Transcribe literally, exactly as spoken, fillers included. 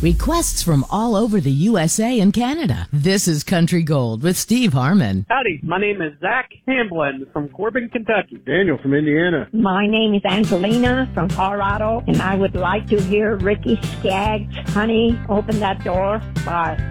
Requests from all over the U S A and Canada. This is Country Gold with Steve Harmon. Howdy, my name is Zach Hamblin from Corbin, Kentucky. Daniel from Indiana. My name is Angelina from Colorado, and I would like to hear Ricky Skaggs' Honey, Open That Door. Bye.